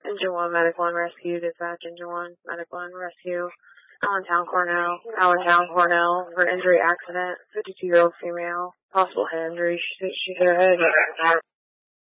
Engine 1, Medical and Rescue, dispatch, Engine 1, Medical and Rescue, Allentown, Cornell, for injury accident, 52-year-old female, possible head injury. She hit her head.